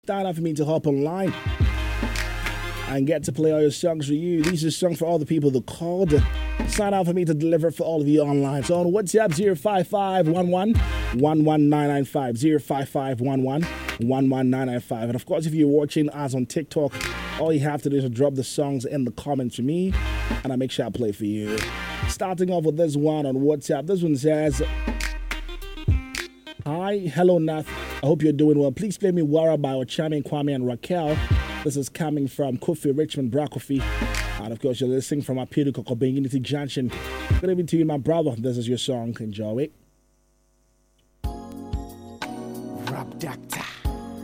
Start out for me to hop online and get to play all your songs for you. These are songs for all the people that called. Sign out for me to deliver for all of you online. So on WhatsApp 05511 11995 05511 11995. And of course, if you're watching us on TikTok, all you have to do is drop the songs in the comments for me, and I make sure I play for you. Starting off with this one on WhatsApp. This one says, "Hi, hello Nath. I hope you're doing well. Please play me Wara by Ochami, Kwame, and Raquel. This is coming from Kofi Richmond Brakofi. And of course, you're listening from Apiru Kokobeng Unity Junction. Good evening to you, my brother. This is your song. Enjoy it."